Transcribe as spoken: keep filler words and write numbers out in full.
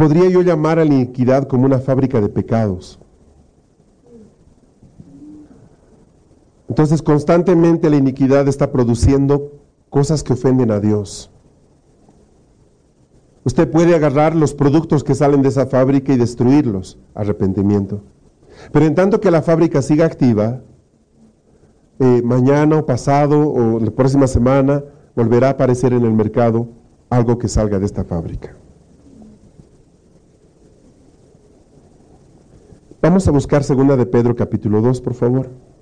podría yo llamar a la iniquidad como una fábrica de pecados. Entonces, constantemente la iniquidad está produciendo cosas que ofenden a Dios. Usted puede agarrar los productos que salen de esa fábrica y destruirlos, arrepentimiento. Pero en tanto que la fábrica siga activa, eh, mañana o pasado o la próxima semana volverá a aparecer en el mercado algo que salga de esta fábrica. Vamos a buscar segunda de Pedro capítulo dos, por favor.